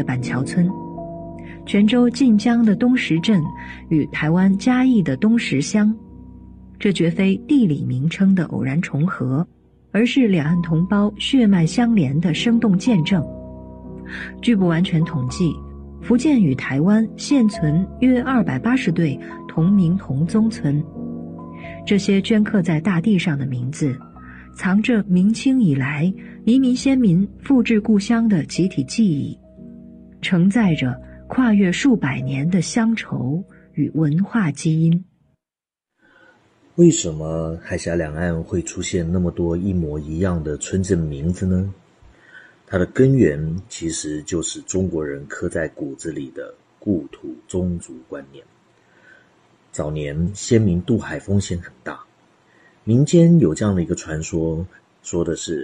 板桥村。泉州晋江的东石镇与台湾嘉义的东石乡，这绝非地理名称的偶然重合，而是两岸同胞血脉相连的生动见证。据不完全统计，福建与台湾现存约280对同名同宗村。这些镌刻在大地上的名字，藏着明清以来移民先民复制故乡的集体记忆，承载着跨越数百年的乡愁与文化基因。 为什么海峡两岸会出现那么多一模一样的村镇名字呢？它的根源其实就是中国人刻在骨子里的故土宗族观念。早年先民渡海风险很大，民间有这样的一个传说，说的是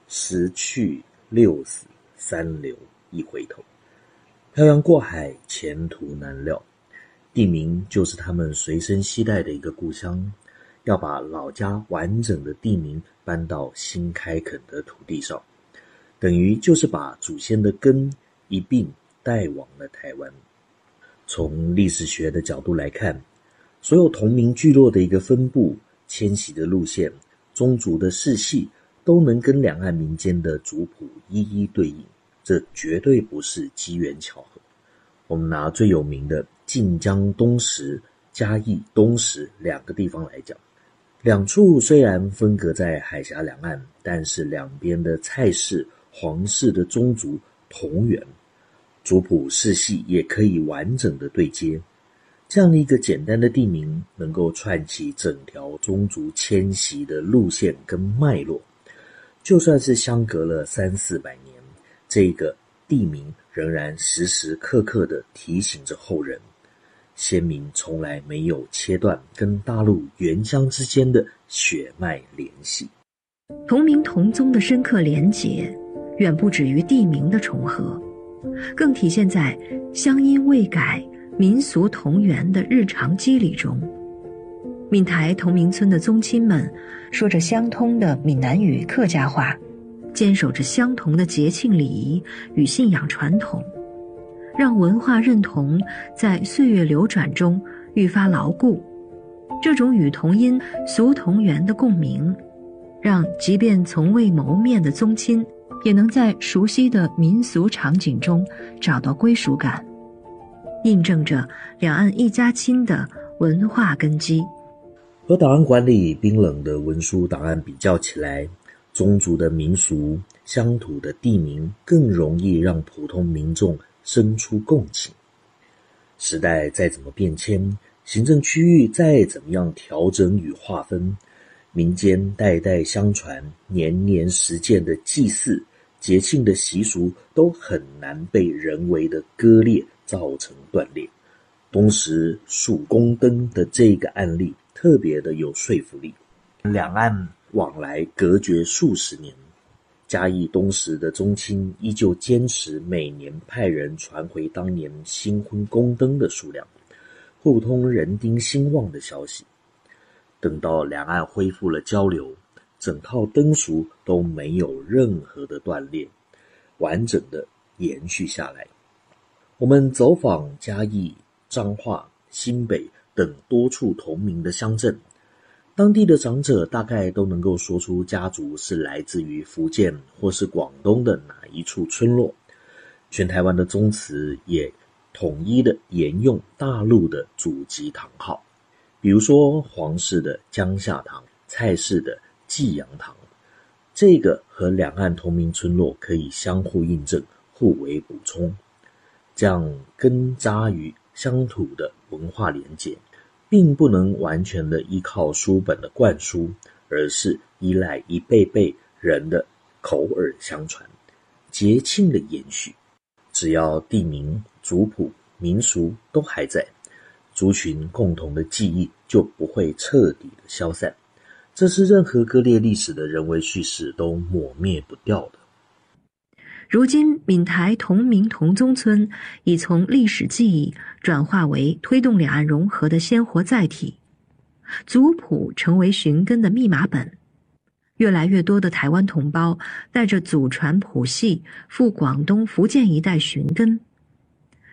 10去6死3留1回头，漂洋过海前途难料。地名就是他们随身携带的一个故乡，要把老家完整的地名搬到新开垦的土地上，等于就是把祖先的根一并带往了台湾。从历史学的角度来看，所有同名聚落的一个分布、迁徙的路线、宗族的世系，都能跟两岸民间的族谱一一对应，这绝对不是机缘巧合。我们拿最有名的晋江东石、嘉义东石两个地方来讲，两处虽然分隔在海峡两岸，但是两边的蔡氏、黄氏的宗族同源，族谱世系也可以完整的对接。这样的一个简单的地名，能够串起整条宗族迁徙的路线跟脉络。就算是相隔了300-400年，这个地名仍然时时刻刻地提醒着后人，先民从来没有切断跟大陆原乡之间的血脉联系。 同名同宗的深刻连结，远不止于地名的重合，更体现在乡音未改、民俗同源的日常机理中。闽台同名村的宗亲们说着相通的闽南语客家话，坚守着相同的节庆礼仪与信仰传统，让文化认同在岁月流转中愈发牢固。这种与同音俗同源的共鸣，让即便从未谋面的宗亲，也能在熟悉的民俗场景中找到归属感，印证着两岸一家亲的文化根基。 和档案馆里冰冷的文书档案比较起来，宗族的民俗、乡土的地名更容易让普通民众生出共情。时代再怎么变迁，行政区域再怎么样调整与划分，民间代代相传、年年实践的祭祀、节庆的习俗都很难被人为的割裂造成断裂。东石数公灯的这个案例特别的有说服力，两岸往来隔绝数十年，嘉义东石的宗亲依旧坚持每年派人传回当年新婚宫灯的数量，互通人丁兴旺的消息。等到两岸恢复了交流，整套灯俗都没有任何的断裂，完整的延续下来。我们走访嘉义、彰化、新北等多处同名的乡镇，当地的长者大概都能够说出家族是来自于福建或是广东的哪一处村落。全台湾的宗祠也统一的沿用大陆的祖籍堂号，比如说黄氏的江夏堂、蔡氏的济阳堂，这个和两岸同名村落可以相互印证、互为补充，这样根扎于乡土的文化连结，并不能完全的依靠书本的灌输，而是依赖一辈辈人的口耳相传、节庆的延续。只要地名、族谱、民俗都还在，族群共同的记忆就不会彻底的消散，这是任何割裂历史的人为叙事都抹灭不掉的。 如今闽台同名同宗村已从历史记忆转化为推动两岸融合的鲜活载体，族谱成为寻根的密码本。越来越多的台湾同胞带着祖传谱系赴广东、福建一带寻根，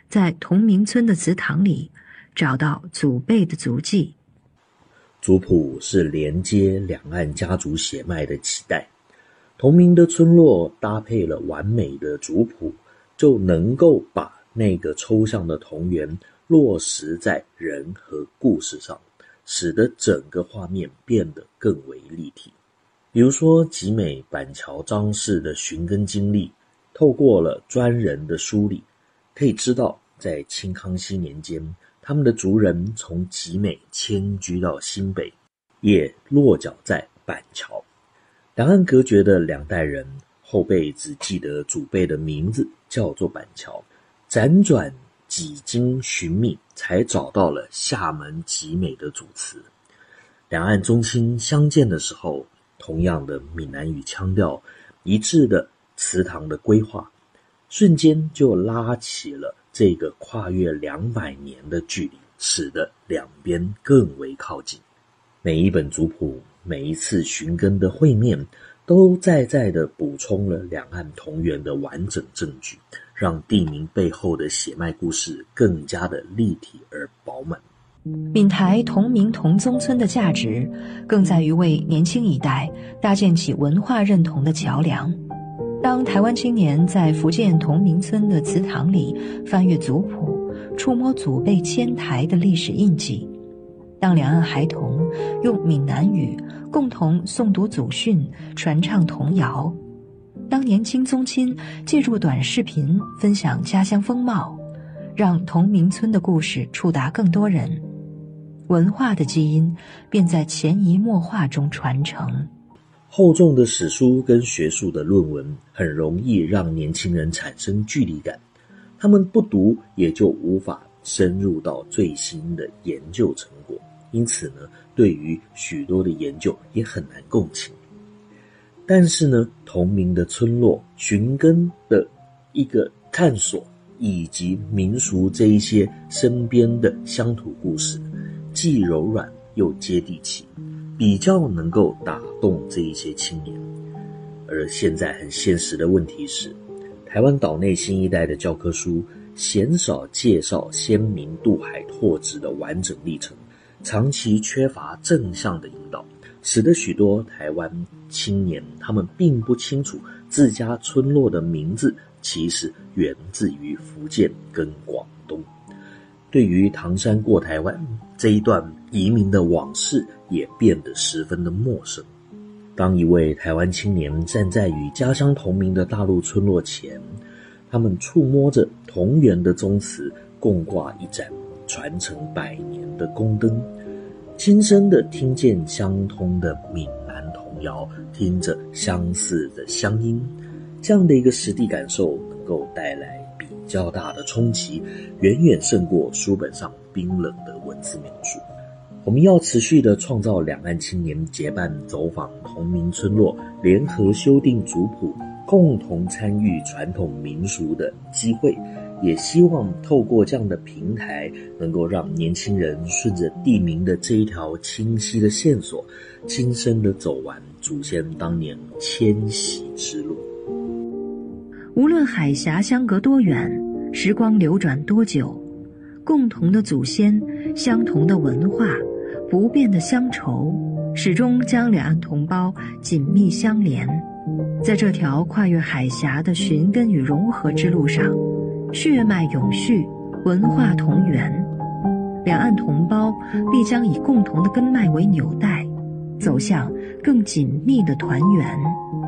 在同名村的祠堂里找到祖辈的足迹。 族谱是连接两岸家族血脉的脐带，同名的村落搭配了完美的族谱，就能够把那个抽象的同源落实在人和故事上，使得整个画面变得更为立体。比如说集美板桥张氏的寻根经历，透过了专人的梳理，可以知道在清康熙年间，他们的族人从集美迁居到新北，也落脚在板桥。两岸隔绝的两代人，后辈只记得祖辈的名字叫做板桥，辗转几经寻觅，才找到了厦门集美的祖祠。两岸宗亲相见的时候，同样的闽南语腔调，一致的祠堂的规划，瞬间就拉起了这个跨越200年的距离，使得两边更为靠近。每一本族谱，每一次寻根的会面，都在地补充了两岸同源的完整证据，让地名背后的血脉故事更加的立体而饱满。 闽台同名同宗村的价值，更在于为年轻一代搭建起文化认同的桥梁。当台湾青年在福建同名村的祠堂里翻阅族谱，触摸祖辈迁台的历史印记；当两岸孩童用闽南语共同诵读祖训，传唱童谣；当年轻宗亲借助短视频分享家乡风貌，让同名村的故事触达更多人，文化的基因便在潜移默化中传承。 厚重的史书跟学术的论文很容易让年轻人产生距离感，他们不读也就无法深入到最新的研究成果，因此呢，对于许多的研究也很难共情。但是呢，同名的村落寻根的一个探索，以及民俗这一些身边的乡土故事，既柔软又接地气，比较能够打动这一些青年。而现在很现实的问题是，台湾岛内新一代的教科书鲜少介绍先民渡海拓殖的完整历程，长期缺乏正向的引导，使得许多台湾青年他们并不清楚自家村落的名字其实源自于福建跟广东。对于唐山过台湾这一段移民的往事也变得十分的陌生。当一位台湾青年站在与家乡同名的大陆村落前，他们触摸着同源的宗祠，共挂一盏传承100年的宫灯，亲身的听见相通的闽南童谣，听着相似的乡音，这样的一个实地感受能够带来比较大的冲击，远远胜过书本上冰冷的文字描述。我们要持续的创造两岸青年结伴走访同名村落，联合修订族谱，共同参与传统民俗的机会，也希望透过这样的平台，能够让年轻人顺着地名的这一条清晰的线索，亲身的走完祖先当年迁徙之路。 无论海峡相隔多远，时光流转多久，共同的祖先，相同的文化，不变的乡愁，始终将两岸同胞紧密相连。在这条跨越海峡的寻根与融合之路上，血脉永续，文化同源，两岸同胞必将以共同的根脉为纽带，走向更紧密的团圆。